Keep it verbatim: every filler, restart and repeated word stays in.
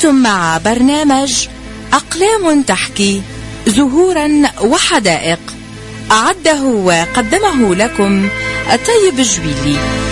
أنتم مع برنامج أقلام تحكي زهورا وحدائق، أعده وقدمه لكم الطيب الجويلي.